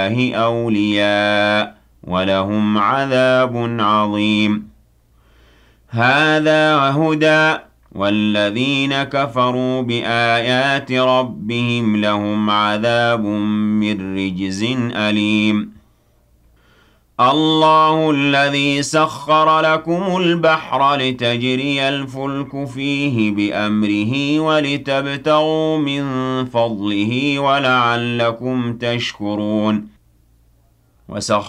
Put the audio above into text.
أولياء ولهم عذاب عظيم هذا هدى والذين كفروا بآيات ربهم لهم عذاب من رجز أليم الله الذي سخر لكم البحر لتجري الفلك فيه بأمره ولتبتغوا من فضله ولعلكم تشكرون وسخر